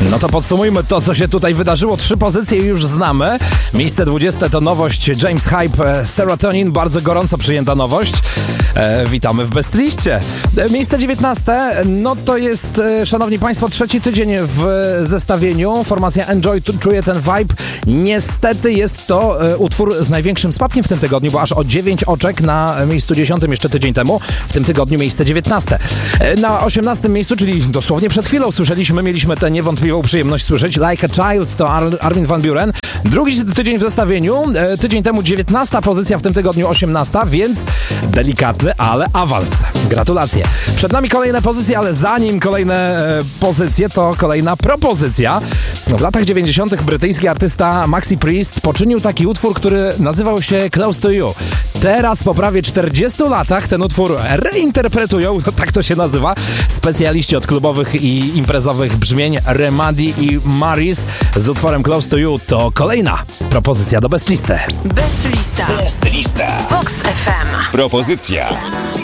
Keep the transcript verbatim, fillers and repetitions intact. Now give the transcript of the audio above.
No to podsumujmy to, co się tutaj wydarzyło. Trzy pozycje już znamy. Miejsce dwudzieste to nowość James Hype, Serotonin. Bardzo gorąco przyjęta nowość. E, witamy w Bestliście. E, miejsce dziewiętnaste, no to jest, e, szanowni państwo, trzeci tydzień w zestawieniu. Formacja Enjoy czuje ten vibe. Niestety jest to e, utwór z największym spadkiem w tym tygodniu, bo aż o dziewięć oczek na miejscu dziesiątym jeszcze tydzień temu. W tym tygodniu miejsce dziewiętnaste. E, na osiemnastym miejscu, czyli dosłownie przed chwilą słyszeliśmy, mieliśmy tę niewątpliwą przyjemność słyszeć Like a Child, to Ar- Armin van Buuren. Drugi tydzień w zestawieniu, e, tydzień temu dziewiętnasta pozycja, w tym tygodniu osiemnasta, więc delikatny, ale awans. Gratulacje. Przed nami kolejne pozycje, ale zanim kolejne e, pozycje, to kolejna propozycja. W latach dziewięćdziesiątych brytyjski artysta Maxi Priest poczynił taki utwór, który nazywał się Close to You. Teraz po prawie czterdziestu latach ten utwór reinterpretują, no tak to się nazywa, specjaliści od klubowych i imprezowych brzmień Remadi i Maris z utworem Close to You. To kolejna propozycja do Bestlisty. Bestlista. Bestlista. Vox F M. Propozycja.